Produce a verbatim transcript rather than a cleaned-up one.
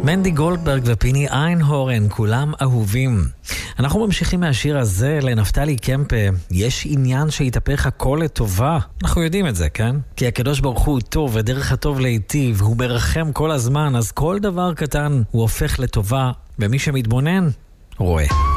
מנדי גולדברג ופיני איינהורן, כולם אהובים. אנחנו ממשיכים מהשיר הזה לנפתלי קמפה. יש עניין שיתהפך הכל לטובה. אנחנו יודעים את זה, כן? כי הקדוש ברוך הוא טוב ודרך הטוב להיטיב, הוא מרחם כל הזמן, אז כל דבר קטן הוא הופך לטובה, ומי שמתבונן רואה.